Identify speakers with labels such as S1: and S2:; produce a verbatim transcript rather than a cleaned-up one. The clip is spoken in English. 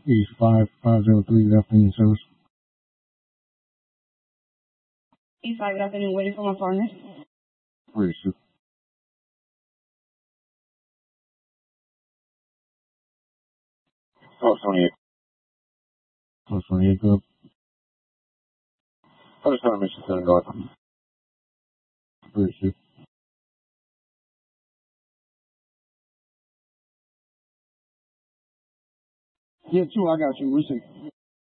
S1: East five five zero three, good afternoon, service.
S2: East five, good afternoon, waiting for my partner.
S1: Where is she?
S3: Oh, twenty-eight.
S1: Oh, twenty-eight, good.
S3: I just want to mention something north.
S1: Where is she?
S4: Yeah, two, I got you. Receive.